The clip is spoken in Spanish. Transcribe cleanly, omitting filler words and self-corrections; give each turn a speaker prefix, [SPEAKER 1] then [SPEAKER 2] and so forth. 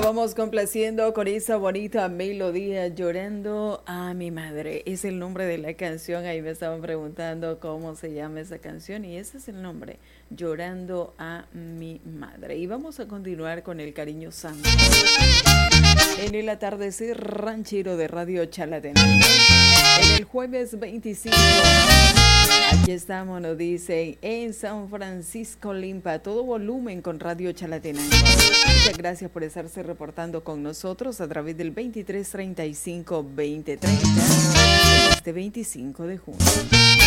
[SPEAKER 1] Vamos complaciendo con esa bonita melodía, Llorando a mi madre. Es el nombre de la canción. Ahí me estaban preguntando cómo se llama esa canción y ese es el nombre, Llorando a mi madre. Y vamos a continuar con el cariño santo en el atardecer ranchero de Radio Chalatenango. En el jueves 25, aquí estamos, nos dicen, en San Francisco Limpa, todo volumen con Radio Chalatenango. Muchas gracias por estarse reportando con nosotros a través del 2335-2030 este 25 de junio.